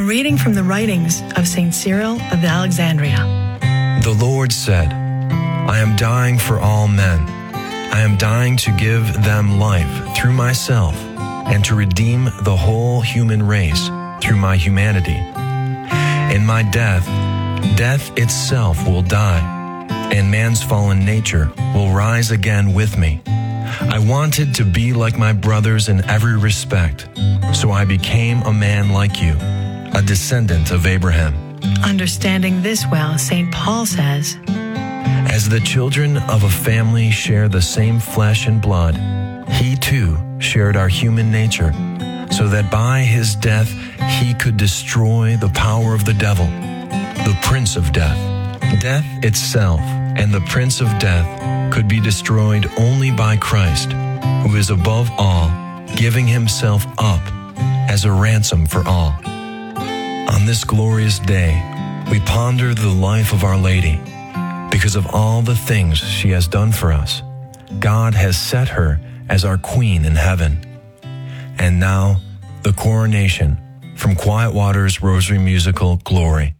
reading from the writings of St. Cyril of Alexandria. The Lord said, I am dying for all men. I am dying to give them life through myself and to redeem the whole human race through my humanity. In my death, death itself will die, and man's fallen nature will rise again with me. I wanted to be like my brothers in every respect, so I became a man like you, a descendant of Abraham. Understanding this well, St. Paul says, As the children of a family share the same flesh and blood, he too shared our human nature, so that by his death he could destroy the power of the devil, the prince of death. Death itself and the prince of death could be destroyed only by Christ, who is above all, giving himself up as a ransom for all. On this glorious day, we ponder the life of Our Lady. Because of all the things she has done for us, God has set her as our Queen in heaven. And now, the coronation from Quiet Water's Rosary musical, Glory.